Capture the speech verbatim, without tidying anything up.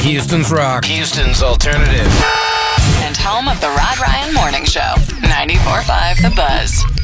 Houston's rock. Houston's alternative. And home of the Rod Ryan Morning Show. ninety-four point five The Buzz.